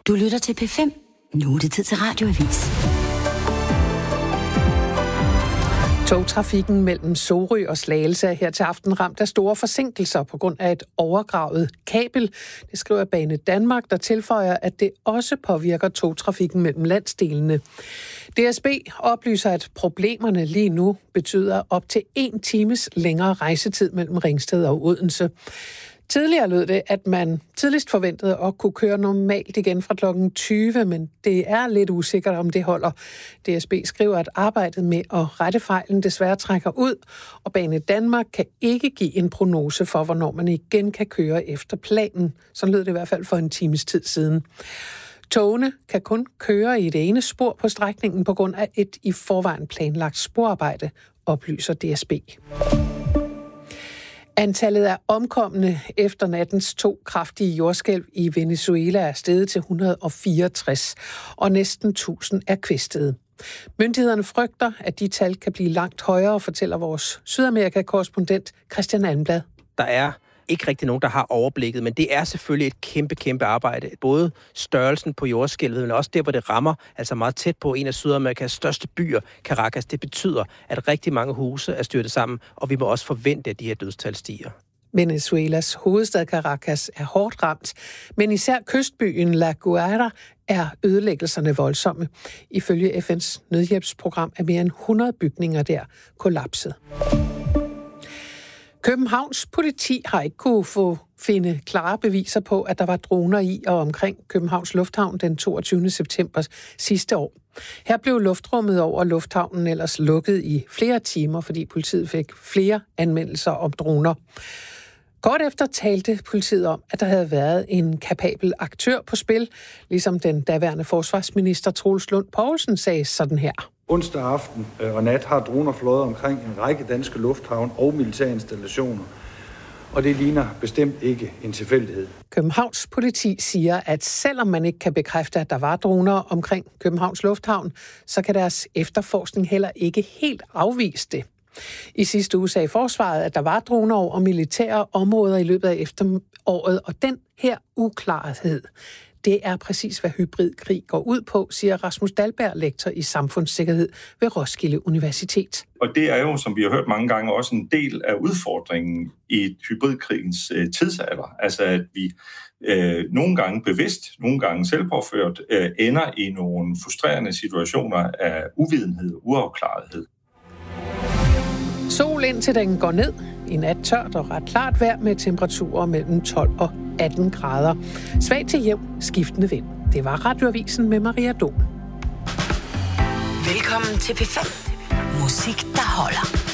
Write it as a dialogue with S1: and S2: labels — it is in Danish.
S1: Du lytter til P5. Nu er det tid til Radioavis.
S2: Togtrafikken mellem Sorø og Slagelse er her til aften ramt af store forsinkelser på grund af et overgravet kabel. Det skriver Bane Danmark, der tilføjer, at det også påvirker togtrafikken mellem landsdelene. DSB oplyser, at problemerne lige nu betyder op til 1 times længere rejsetid mellem Ringsted og Odense. Tidligere lød det, at man tidligst forventede at kunne køre normalt igen fra klokken 20, men det er lidt usikkert, om det holder. DSB skriver, at arbejdet med at rette fejlen desværre trækker ud, og Bane Danmark kan ikke give en prognose for, hvornår man igen kan køre efter planen. Så lød det i hvert fald for en times tid siden. Togene kan kun køre i det ene spor på strækningen på grund af et i forvejen planlagt sporarbejde, oplyser DSB. Antallet af omkomne efter nattens 2 kraftige jordskælv i Venezuela er steget til 164, og næsten 1000 er kvæstede. Myndighederne frygter, at de tal kan blive langt højere, fortæller vores Sydamerika-korrespondent Christian Almblad.
S3: Der er ikke rigtig nogen, der har overblikket, men det er selvfølgelig et kæmpe arbejde. Både størrelsen på jordskælvet, men også der, hvor det rammer, altså meget tæt på en af Sydamerikas største byer, Caracas. Det betyder, at rigtig mange huse er styrtet sammen, og vi må også forvente, at de her dødstal stiger.
S2: Venezuelas hovedstad Caracas er hårdt ramt, men især kystbyen La Guaira er ødelæggelserne voldsomme. Ifølge FN's nødhjælpsprogram er mere end 100 bygninger der kollapset. Københavns politi har ikke kunne finde klare beviser på, at der var droner i og omkring Københavns Lufthavn den 22. september sidste år. Her blev luftrummet over lufthavnen ellers lukket i flere timer, fordi politiet fik flere anmeldelser om droner. Kort efter talte politiet om, at der havde været en kapabel aktør på spil, ligesom den daværende forsvarsminister Troels Lund Poulsen sagde sådan her.
S4: Onsdag aften og nat har droner fløjet omkring en række danske lufthavne og militære installationer, og det ligner bestemt ikke en tilfældighed.
S2: Københavns politi siger, at selvom man ikke kan bekræfte, at der var droner omkring Københavns Lufthavn, så kan deres efterforskning heller ikke helt afvise det. I sidste uge sagde forsvaret, at der var droner over militære områder i løbet af efteråret, og den her uklarhed, det er præcis, hvad hybridkrig går ud på, siger Rasmus Dahlberg, lektor i samfundssikkerhed ved Roskilde Universitet.
S5: Og det er jo, som vi har hørt mange gange, også en del af udfordringen i hybridkrigens tidsalder. Altså at vi nogle gange bevidst, nogle gange selvpåført, ender i nogle frustrerende situationer af uvidenhed og uafklarethed.
S2: Sol indtil den går ned. I nat tørt og ret klart vejr med temperaturer mellem 12 og 18 grader. Svag til jævn skiftende vind. Det var Radioavisen med Maria Dom.
S1: Velkommen til P5. Musik, der holder.